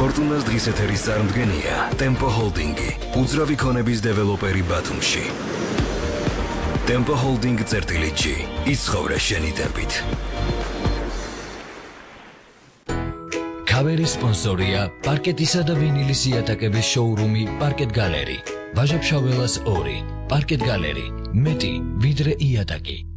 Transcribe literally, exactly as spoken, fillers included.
ფორტუნას დღის ეთერის წარმდგენია Tempo Holding-ი, უძრავი ქონების დეველოპერი ბათუმში. Tempo Holding წერტილი G, იცხოვრე შენი ტემპით. Kaveri სპონსორია პარკეტისა და ვინილის იატაკების შოურუმი პარკეტ გალერი. ვაჟა-ფშაველას ორი, პარკეტ გალერი, მეტი ვიდრე იატაკი.